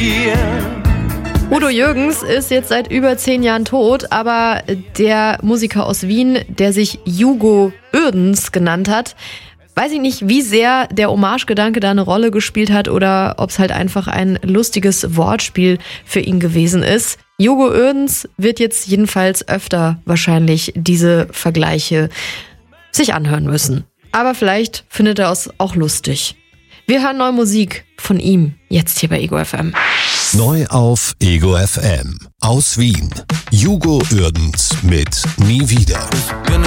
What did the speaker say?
dir. Udo Jürgens ist jetzt seit über 10 Jahren tot, aber der Musiker aus Wien, der sich Hugo Oerdens genannt hat, weiß ich nicht, wie sehr der Hommage-Gedanke da eine Rolle gespielt hat oder ob es halt einfach ein lustiges Wortspiel für ihn gewesen ist. Hugo Oerdens wird jetzt jedenfalls öfter wahrscheinlich diese Vergleiche sich anhören müssen. Aber vielleicht findet er es auch lustig. Wir hören neue Musik von ihm, jetzt hier bei Ego FM. Neu auf Ego FM. Aus Wien. Hugo Oerdens mit Nie wieder. Bin